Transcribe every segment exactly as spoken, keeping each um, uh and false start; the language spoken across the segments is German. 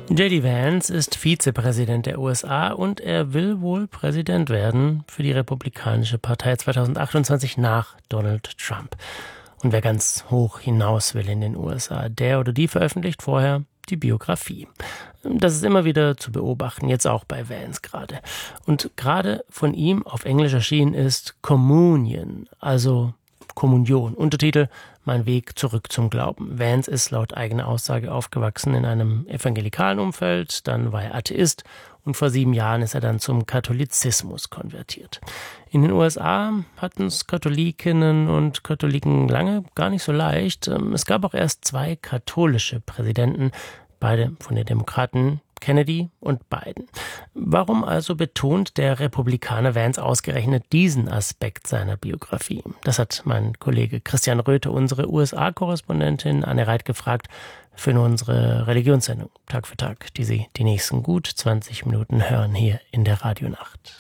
J D Vance ist Vizepräsident der U S A und er will wohl Präsident werden für die Republikanische Partei zweitausendachtundzwanzig nach Donald Trump. Und wer ganz hoch hinaus will in den U S A, der oder die veröffentlicht vorher die Biografie. Das ist immer wieder zu beobachten, jetzt auch bei Vance gerade. Und gerade von ihm auf Englisch erschienen ist Communion, also Kommunion. Untertitel: Mein Weg zurück zum Glauben. Vance ist laut eigener Aussage aufgewachsen in einem evangelikalen Umfeld, dann war er Atheist und vor sieben Jahren ist er dann zum Katholizismus konvertiert. In den U S A hatten es Katholikinnen und Katholiken lange gar nicht so leicht. Es gab auch erst zwei katholische Präsidenten, beide von den Demokraten, Kennedy und Biden. Warum also betont der Republikaner Vance ausgerechnet diesen Aspekt seiner Biografie? Das hat mein Kollege Christian Röthe, unsere U S A-Korrespondentin Anne Reit, gefragt für unsere Religionssendung Tag für Tag, die Sie die nächsten gut zwanzig Minuten hören hier in der Radionacht.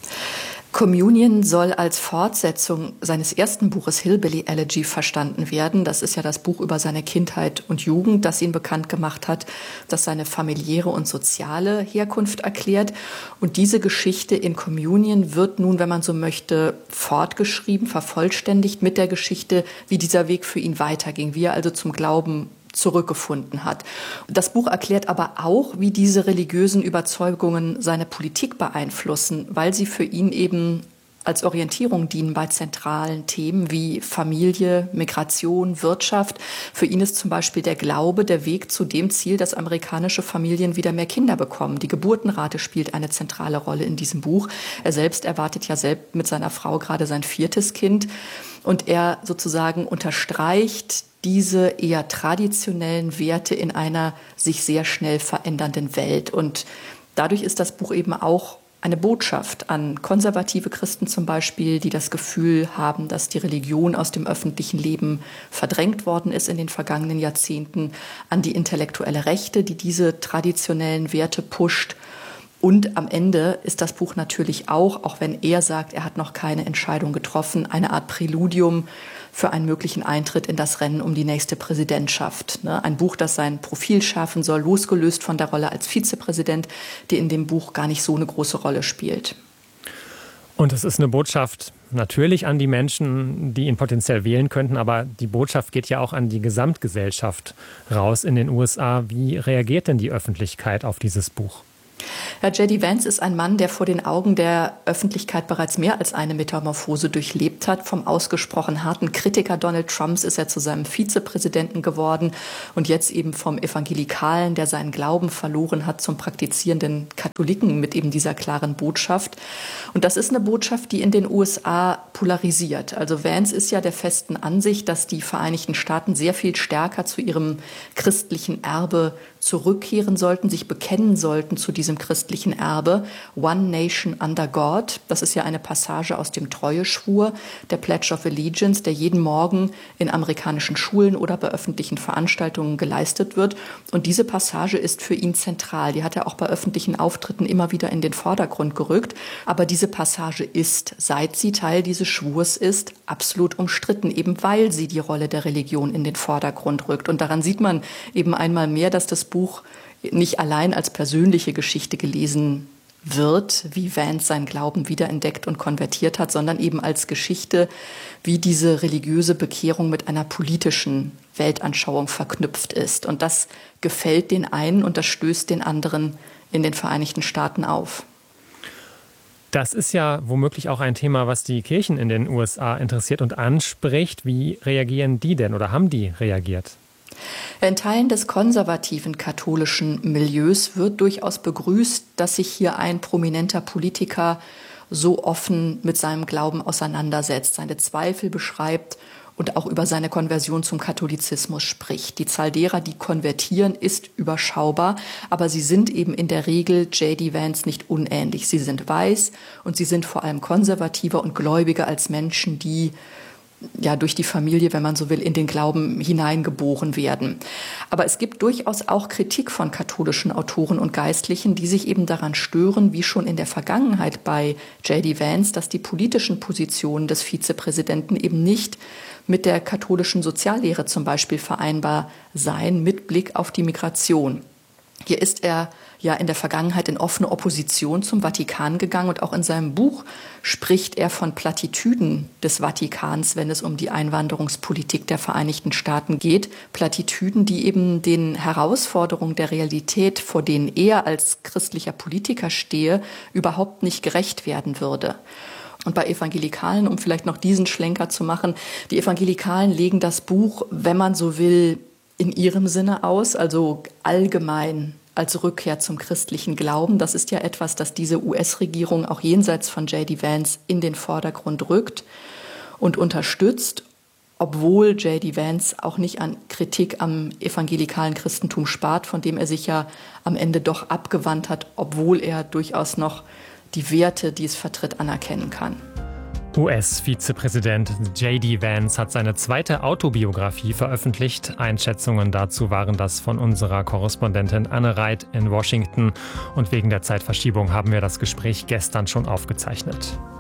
Communion soll als Fortsetzung seines ersten Buches Hillbilly Elegy verstanden werden. Das ist ja das Buch über seine Kindheit und Jugend, das ihn bekannt gemacht hat, das seine familiäre und soziale Herkunft erklärt. Und diese Geschichte in Communion wird nun, wenn man so möchte, fortgeschrieben, vervollständigt mit der Geschichte, wie dieser Weg für ihn weiterging, wie er also zum Glauben zurückgefunden hat. Das Buch erklärt aber auch, wie diese religiösen Überzeugungen seine Politik beeinflussen, weil sie für ihn eben als Orientierung dienen bei zentralen Themen wie Familie, Migration, Wirtschaft. Für ihn ist zum Beispiel der Glaube der Weg zu dem Ziel, dass amerikanische Familien wieder mehr Kinder bekommen. Die Geburtenrate spielt eine zentrale Rolle in diesem Buch. Er selbst erwartet ja selbst mit seiner Frau gerade sein viertes Kind. Und er sozusagen unterstreicht diese eher traditionellen Werte in einer sich sehr schnell verändernden Welt. Und dadurch ist das Buch eben auch eine Botschaft an konservative Christen zum Beispiel, die das Gefühl haben, dass die Religion aus dem öffentlichen Leben verdrängt worden ist in den vergangenen Jahrzehnten, an die intellektuelle Rechte, die diese traditionellen Werte pusht. Und am Ende ist das Buch natürlich auch, auch wenn er sagt, er hat noch keine Entscheidung getroffen, eine Art Präludium für einen möglichen Eintritt in das Rennen um die nächste Präsidentschaft. Ein Buch, das sein Profil schärfen soll, losgelöst von der Rolle als Vizepräsident, die in dem Buch gar nicht so eine große Rolle spielt. Und es ist eine Botschaft natürlich an die Menschen, die ihn potenziell wählen könnten, aber die Botschaft geht ja auch an die Gesamtgesellschaft raus in den U S A. Wie reagiert denn die Öffentlichkeit auf dieses Buch? Ja, J D Vance ist ein Mann, der vor den Augen der Öffentlichkeit bereits mehr als eine Metamorphose durchlebt hat. Vom ausgesprochen harten Kritiker Donald Trumps ist er zu seinem Vizepräsidenten geworden und jetzt eben vom Evangelikalen, der seinen Glauben verloren hat, zum praktizierenden Katholiken mit eben dieser klaren Botschaft. Und das ist eine Botschaft, die in den U S A polarisiert. Also Vance ist ja der festen Ansicht, dass die Vereinigten Staaten sehr viel stärker zu ihrem christlichen Erbe zurückkehren sollten, sich bekennen sollten zu diesem christlichen Erbe. One Nation under God, das ist ja eine Passage aus dem Treueschwur, der Pledge of Allegiance, der jeden Morgen in amerikanischen Schulen oder bei öffentlichen Veranstaltungen geleistet wird. Und diese Passage ist für ihn zentral. Die hat er auch bei öffentlichen Auftritten immer wieder in den Vordergrund gerückt. Aber diese Passage ist, seit sie Teil dieses Schwurs ist, absolut umstritten, eben weil sie die Rolle der Religion in den Vordergrund rückt. Und daran sieht man eben einmal mehr, dass das Buch nicht allein als persönliche Geschichte gelesen wird, wie Vance seinen Glauben wiederentdeckt und konvertiert hat, sondern eben als Geschichte, wie diese religiöse Bekehrung mit einer politischen Weltanschauung verknüpft ist. Und das gefällt den einen und das stößt den anderen in den Vereinigten Staaten auf. Das ist ja womöglich auch ein Thema, was die Kirchen in den U S A interessiert und anspricht. Wie reagieren die denn oder haben die reagiert? In Teilen des konservativen katholischen Milieus wird durchaus begrüßt, dass sich hier ein prominenter Politiker so offen mit seinem Glauben auseinandersetzt, seine Zweifel beschreibt und auch über seine Konversion zum Katholizismus spricht. Die Zahl derer, die konvertieren, ist überschaubar, aber sie sind eben in der Regel J D Vance nicht unähnlich. Sie sind weiß und sie sind vor allem konservativer und gläubiger als Menschen, die ja durch die Familie, wenn man so will, in den Glauben hineingeboren werden. Aber es gibt durchaus auch Kritik von katholischen Autoren und Geistlichen, die sich eben daran stören, wie schon in der Vergangenheit bei J D Vance, dass die politischen Positionen des Vizepräsidenten eben nicht mit der katholischen Soziallehre zum Beispiel vereinbar seien, mit Blick auf die Migration. Hier ist er ja in der Vergangenheit in offene Opposition zum Vatikan gegangen und auch in seinem Buch spricht er von Plattitüden des Vatikans, wenn es um die Einwanderungspolitik der Vereinigten Staaten geht. Plattitüden, die eben den Herausforderungen der Realität, vor denen er als christlicher Politiker stehe, überhaupt nicht gerecht werden würde. Und bei Evangelikalen, um vielleicht noch diesen Schlenker zu machen, die Evangelikalen legen das Buch, wenn man so will, in ihrem Sinne aus, also allgemein als Rückkehr zum christlichen Glauben. Das ist ja etwas, das diese U S-Regierung auch jenseits von J D Vance in den Vordergrund rückt und unterstützt, obwohl J D Vance auch nicht an Kritik am evangelikalen Christentum spart, von dem er sich ja am Ende doch abgewandt hat, obwohl er durchaus noch die Werte, die es vertritt, anerkennen kann. U S-Vizepräsident J D Vance hat seine zweite Autobiografie veröffentlicht. Einschätzungen dazu waren das von unserer Korrespondentin Anne Reit in Washington. Und wegen der Zeitverschiebung haben wir das Gespräch gestern schon aufgezeichnet.